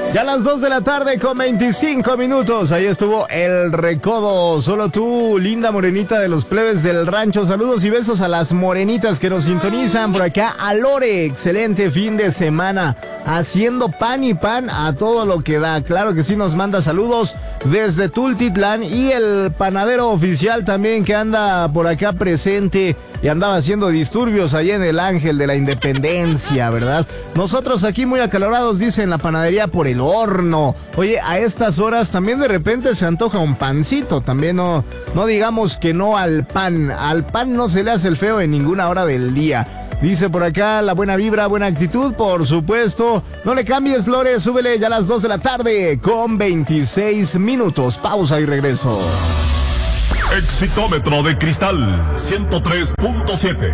Ya a las 2 de la tarde con 25 minutos. Ahí estuvo El Recodo. Solo tú, linda morenita de los plebes del rancho. Saludos y besos a las morenitas que nos sintonizan por acá. A Lore, excelente fin de semana. Haciendo pan y pan a todo lo que da. Claro que sí, nos manda saludos desde Tultitlán. Y el panadero oficial también que anda por acá presente y andaba haciendo disturbios allá en el Ángel de la Independencia, ¿verdad? Nosotros aquí muy acalorados, dice, en la panadería por el horno. Oye, a estas horas también de repente se antoja un pancito. También no digamos que no al pan. Al pan no se le hace el feo en ninguna hora del día. Dice por acá, la buena vibra, buena actitud, por supuesto. No le cambies, Lore, súbele ya a las 2 de la tarde con 26 minutos. Pausa y regreso. Exitómetro de cristal 103.7.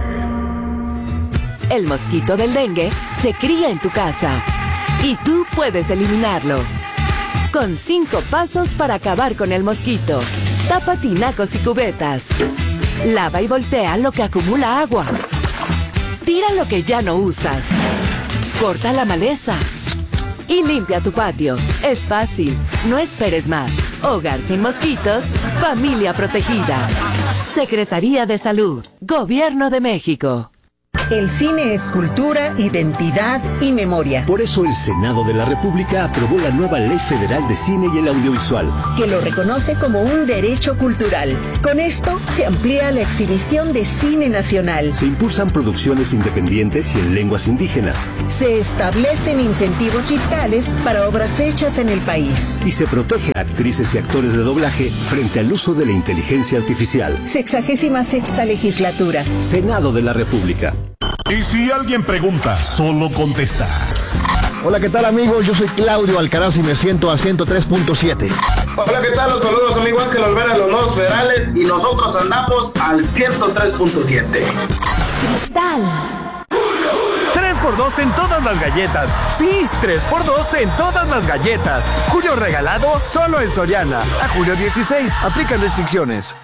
El mosquito del dengue se cría en tu casa y tú puedes eliminarlo. Con 5 pasos para acabar con el mosquito. Tapa tinacos y cubetas. Lava y voltea lo que acumula agua. Tira lo que ya no usas. Corta la maleza. Y limpia tu patio. Es fácil. No esperes más. Hogar sin mosquitos. Familia protegida. Secretaría de Salud. Gobierno de México. El cine es cultura, identidad y memoria. Por eso el Senado de la República aprobó la nueva Ley Federal de Cine y el Audiovisual, que lo reconoce como un derecho cultural. Con esto se amplía la exhibición de cine nacional. Se impulsan producciones independientes y en lenguas indígenas. Se establecen incentivos fiscales para obras hechas en el país. Y se protege a actrices y actores de doblaje frente al uso de la inteligencia artificial. 66ª legislatura. Senado de la República. Y si alguien pregunta, solo contestas. Hola, ¿qué tal, amigos? Yo soy Claudio Alcaraz y me siento a 103.7. Hola, ¿qué tal? Los saludos, amigo Ángel Olvera de los Nuevos Federales y nosotros andamos al 103.7. Cristal. 3x2 en todas las galletas. Sí, 3x2 en todas las galletas. Julio regalado solo en Soriana. A julio 16. Aplican restricciones.